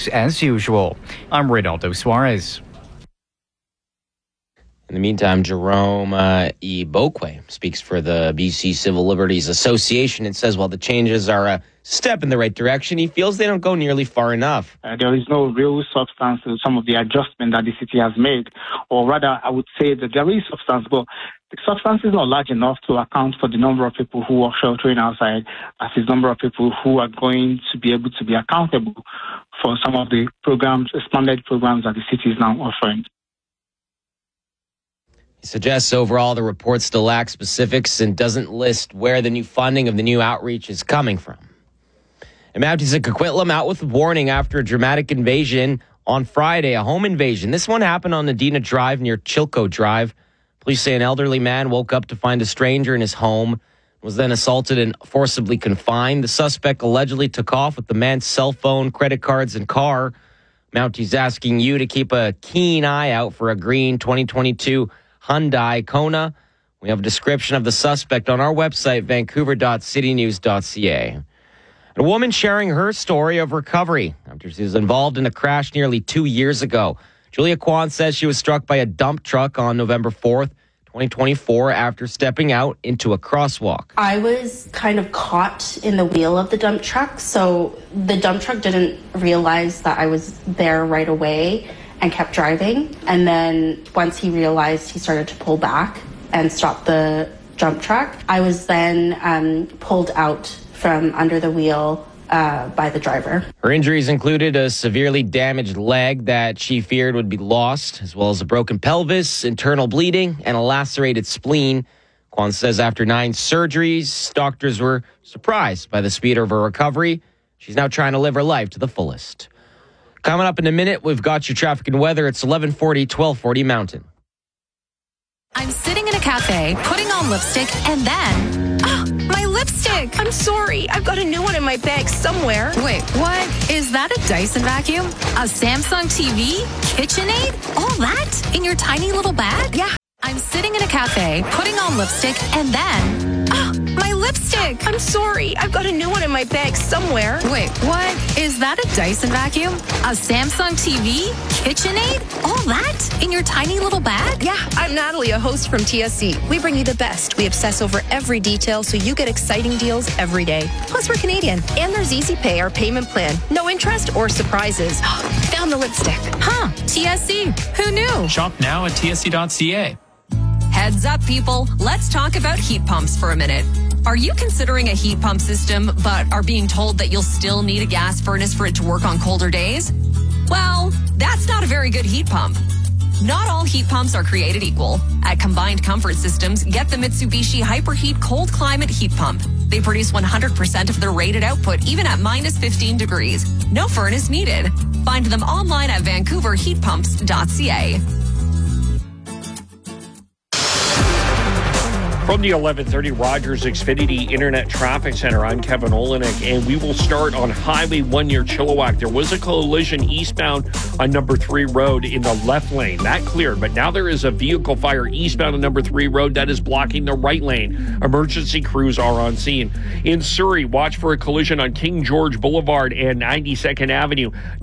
business as usual. I'm Reynaldo Suarez. In the meantime, Jerome Ibokwe speaks for the BC Civil Liberties Association and says while the changes are a step in the right direction, he feels they don't go nearly far enough. There is no real substance to some of the adjustment that the city has made, or rather, I would say that there is substance, but the substance is not large enough to account for the number of people who are sheltering outside, as the number of people who are going to be able to be accountable for some of the programs, expanded programs that the city is now offering. He suggests overall the report still lacks specifics and doesn't list where the new funding of the new outreach is coming from. And Mounties at Coquitlam out with a warning after a dramatic invasion on Friday, a home invasion. This one happened on Nadina Drive near Chilco Drive. Police say an elderly man woke up to find a stranger in his home, was then assaulted and forcibly confined. The suspect allegedly took off with the man's cell phone, credit cards, and car. Mounties asking you to keep a keen eye out for a green 2022 Hyundai Kona. We have a description of the suspect on our website, vancouver.citynews.ca. A woman sharing her story of recovery after she was involved in a crash nearly 2 years ago. Julia Kwan says she was struck by a dump truck on November 4th, 2024, after stepping out into a crosswalk. I was kind of caught in the wheel of the dump truck, so the dump truck didn't realize that I was there right away and kept driving. And then once he realized, he started to pull back and stop the dump truck. I was then pulled out from under the wheel by the driver. Her injuries included a severely damaged leg that she feared would be lost, as well as a broken pelvis, internal bleeding, and a lacerated spleen. Kwan says after 9 surgeries, doctors were surprised by the speed of her recovery. She's now trying to live her life to the fullest. Coming up in a minute, we've got your traffic and weather. It's 1140, 1240 Mountain. I'm sitting in a cafe, putting on lipstick, and then... my lipstick! I'm sorry. I've got a new one in my bag somewhere. Wait, what? Is that a Dyson vacuum? A Samsung TV? KitchenAid? All that? In your tiny little bag? Yeah. I'm sitting in a cafe, putting on lipstick, and then... my lipstick! I'm sorry. I've got a new one in my bag somewhere. Wait, what? Is that a Dyson vacuum? A Samsung TV? KitchenAid? All that? In your tiny little bag? Yeah, I'm Natalie, a host from TSC. We bring you the best. We obsess over every detail so you get exciting deals every day. Plus, we're Canadian. And there's Easy Pay, our payment plan. No interest or surprises. Found the lipstick. Huh, TSC. Who knew? Shop now at tsc.ca. Heads up, people. Let's talk about heat pumps for a minute. Are you considering a heat pump system, but are being told that you'll still need a gas furnace for it to work on colder days? Well, that's not a very good heat pump. Not all heat pumps are created equal. At Combined Comfort Systems, get the Mitsubishi Hyperheat Cold Climate Heat Pump. They produce 100% of their rated output, even at minus 15 degrees. No furnace needed. Find them online at vancouverheatpumps.ca. From the 1130 Rogers Xfinity Internet Traffic Center, I'm Kevin Olenek, and we will start on Highway 1 near Chilliwack. There was a collision eastbound on number 3 Road in the left lane. That cleared, but now there is a vehicle fire eastbound on number 3 Road that is blocking the right lane. Emergency crews are on scene. In Surrey, watch for a collision on King George Boulevard and 92nd Avenue.